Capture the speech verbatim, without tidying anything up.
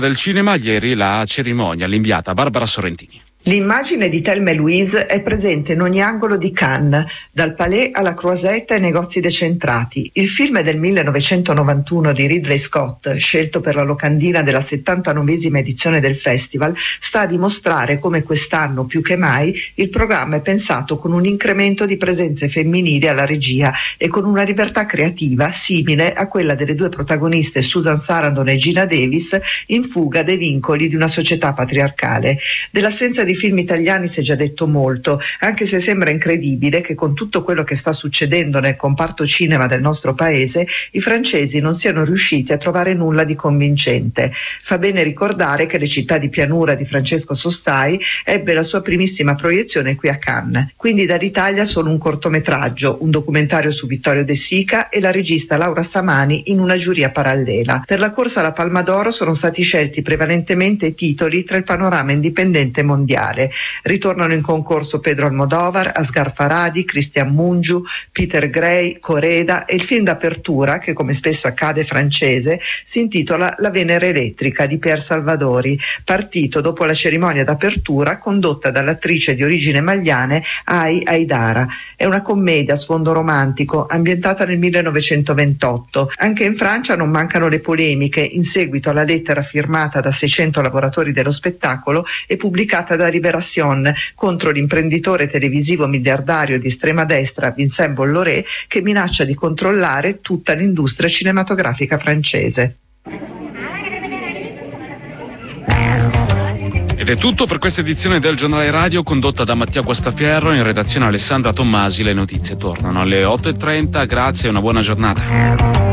Del cinema ieri la cerimonia all'inviata Barbara Sorrentini. L'immagine di Thelma e Louise è presente in ogni angolo di Cannes, dal Palais alla Croisette ai negozi decentrati. Il film è del millenovecentonovantuno di Ridley Scott, scelto per la locandina della settantanovesima edizione del festival, sta a dimostrare come quest'anno più che mai il programma è pensato con un incremento di presenze femminili alla regia e con una libertà creativa simile a quella delle due protagoniste Susan Sarandon e Gina Davis in fuga dai vincoli di una società patriarcale. Dell'assenza di di film italiani si è già detto molto, anche se sembra incredibile che con tutto quello che sta succedendo nel comparto cinema del nostro paese i francesi non siano riusciti a trovare nulla di convincente. Fa bene ricordare che Le città di pianura di Francesco Sossai ebbe la sua primissima proiezione qui a Cannes. Quindi dall'Italia solo un cortometraggio, un documentario su Vittorio De Sica e la regista Laura Samani in una giuria parallela. Per la corsa alla Palma d'Oro sono stati scelti prevalentemente titoli tra il panorama indipendente mondiale. Ritornano in concorso Pedro Almodovar, Asghar Farhadi, Christian Mungiu, Peter Gray, Coreda e il film d'apertura, che come spesso accade francese, si intitola La Venere elettrica di Pier Salvadori, partito dopo la cerimonia d'apertura condotta dall'attrice di origine maliane Ai Haidara. È una commedia a sfondo romantico ambientata nel millenovecentoventotto. Anche in Francia non mancano le polemiche in seguito alla lettera firmata da seicento lavoratori dello spettacolo e pubblicata da Libération contro l'imprenditore televisivo miliardario di estrema destra Vincent Bolloré, che minaccia di controllare tutta l'industria cinematografica francese. Ed è tutto per questa edizione del Giornale Radio condotta da Mattia Guastafierro, in redazione Alessandra Tommasi. Le notizie tornano alle otto e trenta, grazie e una buona giornata.